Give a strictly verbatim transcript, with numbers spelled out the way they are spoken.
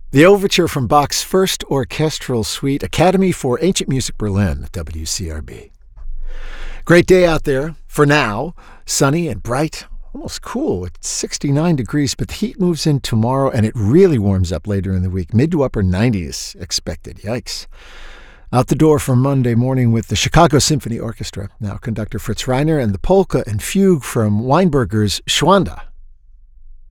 The overture from Bach's First Orchestral Suite, Academy for Ancient Music Berlin, W C R B. Great day out there for now. Sunny and bright, almost cool. It's sixty-nine degrees, but the heat moves in tomorrow and it really warms up later in the week. Mid to upper nineties expected. Yikes. Out the door for Monday morning with the Chicago Symphony Orchestra. Now conductor Fritz Reiner and the polka and fugue from Weinberger's Schwanda.